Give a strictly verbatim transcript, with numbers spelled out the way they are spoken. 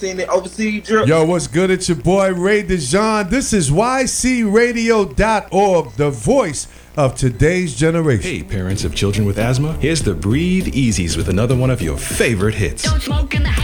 seen the overseas drip. Yo, what's good? It's your boy Ray DeJean. This is Y C radio dot org, the voice of today's generation. Hey, parents of children with asthma, here's the Breathe Easies with another one of your favorite hits. Don't smoke in the